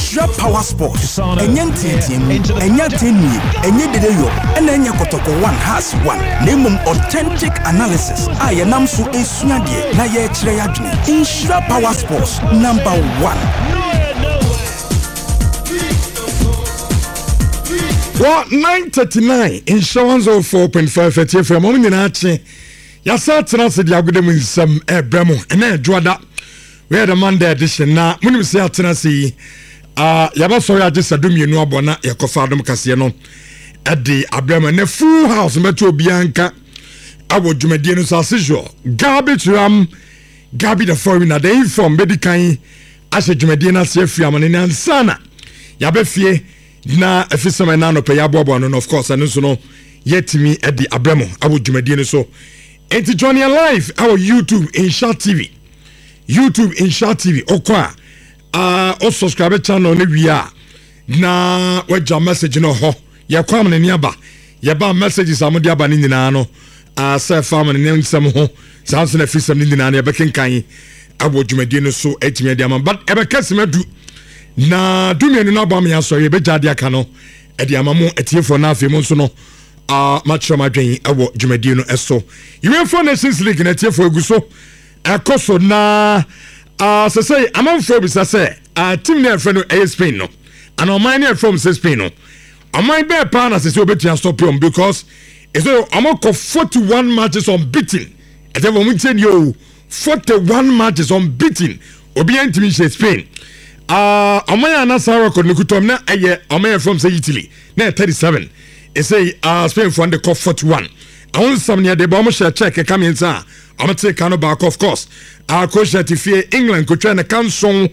Insura Power Sports. Enye team, enye tenni, enye dedeyo, enye kotoko 1 has 1. Name authentic analysis. Aye nam so esua de na ye kire ya dwene. Insura Power Sports number 1. Well, 9:39 insurance of 4.5 at FM. I'm in Ache. Yasa Trans the Agudem in some Bremo and then Dwada. We had a Monday edition now. When we say Atenasi, Yaba sorry, I just adum you know Bona, Yakofadum Casiano at the Abramo and a full house, Metro Bianca. I would do Medianus as usual. Garbage Ram, Gabi the foreigner, they inform Medicain. I said, Jumediana Sefiam and Sana. Yabefie. Na efisama na no paya bobo no of course and so no yet me at the Abramo awu dwumadie so enti join your live our YouTube Insha TV okwa o subscribe channel ne wia na waja message no ho ye kwam ne niaba ye ba messages amode aba ne nyina no say farm ne nsem ho sanso na efisam ne nyina na ye bekenkan awu dwumadie so etime de am but ebe kasemadu na dumienu na ba me aso ye beja de aka no e de amamu etiefo na afemu nso no matcho madwen ewo dwumadie no eso UEFA Nations League na etiefo eguso akoso na say amanfo bi say team na efre no Spain no and oman na from Spain no oman be pa na say obetua stop him because so amako 41 matches unbeaten e dey mo chen yo 41 matches unbeaten obi antimi Spain Omaya na Sarah could look to na aye Omaya from say Italy na 37 e say Spain for the 41 I want some near the bomb share check come in sir I'm take can back of course coach at England could try to cancel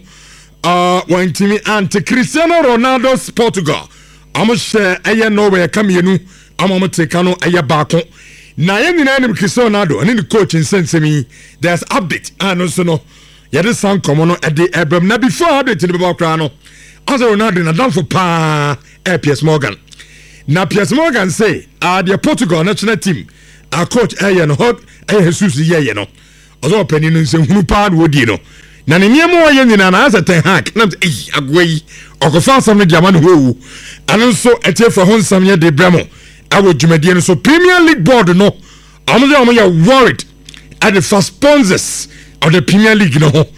one team anti Cristiano Ronaldo's Portugal I'm share aye Norway come you I'm take can aye back na yen ni Cristiano Ronaldo and the coach in sense me there's update and also no yede san komo no ede ebram na before update the baba kra no also Ronaldo na down for pa PS Morgan na PS Morgan say the Portugal national team coach no hot Jesus ye no also opinion no say hunu pa no di no na ne niam wo ye nyina na asa ten hack na agwai okofa sam ne diama no ho anso ete for hon sam ye de bramo awo dwumadie no so Premier League board no omo ya worried at the first sponsors of the Premier League no the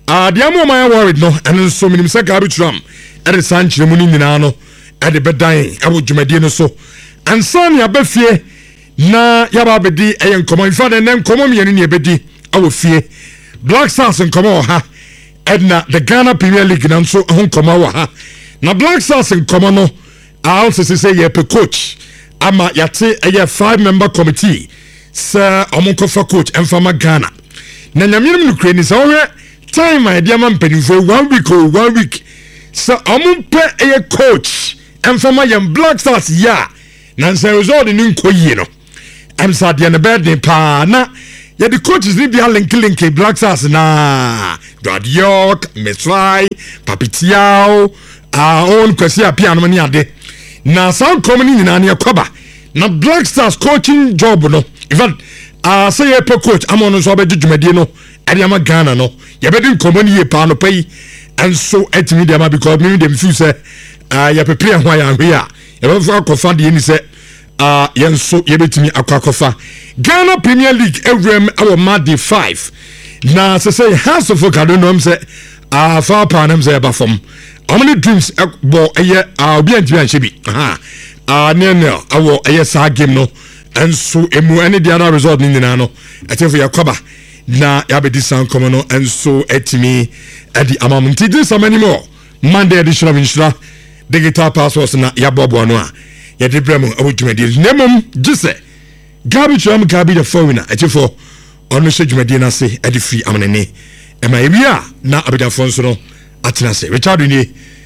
amo my worried no and so minim say garbage ram at the Sanchez muni nyina no at the bedan awo dwumadie no so and son ya befie na ya ba bedi enkomo in fact na enkomo me ne bedi awo fie Black Stars enkomo ha edna the Ghana Premier League na so enkomo wa ha na Black Stars enkomo no also say ye pe coach ama yate a 5-member committee sir omonkofa coach emfama Ghana na nyamiem no kreni so we time my dear man penny for 1 week so omumpe a coach emfama yam Black Stars ya na say result ni nkoyi no am sad ya na birthday pa na ya the coaches ni bia link Black Stars na Dad York Mesrai Papitiao on kwesi apia no ni ade na some company nyina na yakoba na Black Stars coaching job no in fact say a coach amono so be dwumadie no adiama Ghana no ya be din company ye pa no pay and so etimi dem because me dem feel say ya prepare ho ya hwe a ya be for kofa de ni say yen so ye betimi akwakofa Ghana Premier League every our Monday 5 na say House of Okado no say far panam say ba from how many dreams bo eye obi antimi anhye bi nene awo eye sa game no and so emu any the other result ni na no etifo yakoba na ya be disan komo no and so etimi edi amamunti this many more Monday edition of Insura digital passports na ya bobo no a ya de bremo awo dwumadi nemom gise gabi the foreigner etifo ono se dwumadi na se edi free amanene ema ebia na abedafo nso no atena se Richard ni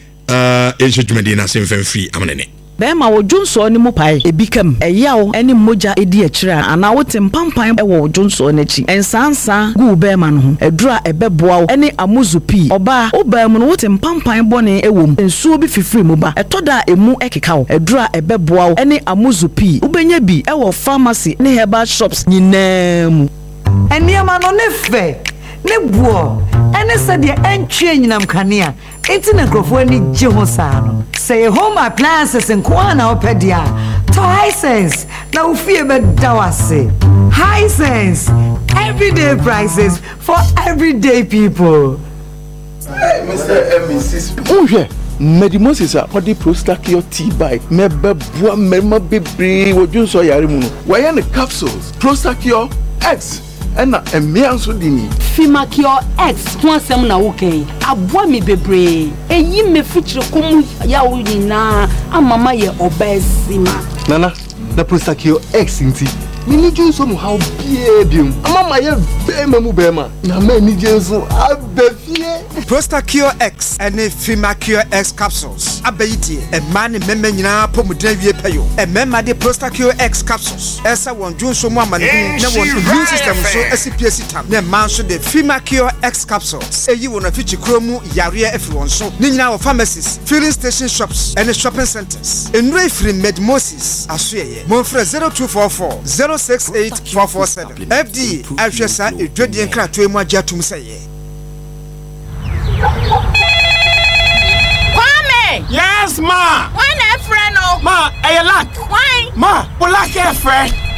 ense dwumadi na se mfem free amanene Bema wo Junso ni mu pai ebikam eyawo eni moja edi akira ana wote mpampan e wo Junso n'achi ensansa gu bema no ho edura ebeboa eni amuzupi oba obam no wote mpampan bone ewom ensuo bi fifiri mu ba etoda emu ekeka wo edura ebeboa eni amuzupi ubenya bi e wo pharmacy ne herbal shops nyinam eni ama no ne fe ne buo ene se de entwe nyinam kanea Enti na nkrofo ni gye ho saa no. Say home appliances nko na opedia. To Hisense na ufie be dawase. Hisense, everyday prices for everyday people. Hey, Mr. and Mrs. Oh yeah. Medimosis a odi Prostacure tea bag mebe bua mema bebre wodun so yare mu no. Why na capsules Prostacure X and na emia nso dini. Fimacure X ho asem na wo kan. Aboa me bebre. Eyi me fitire kom ya wo nyina amama ye obesima. Nana, na Prostacure X nti. Mini junso mu how biebim. Amama ye bema mu bema. Na ma ni junso abefie. Prostacure X and Fimacure X capsules. Abayiti e man meme nyina pomudra wie payo. E mema de Prostacure X capsules. Esa won junso mu amane na won immune system so SPC tam. Na man so de Fimacure X capsules. Eyi won afichi kromu yare afi won so. Ni nyina wo pharmacies, filling station shops and shopping centers. Enre free Medimosis asoye. Mon frère 0244 068447. FD ahwesa edwedi nkratoe mu agiatum seye. Kwame! Yes, ma! Why not friend? Ma, I lack. Why? Ma, we lack a friend.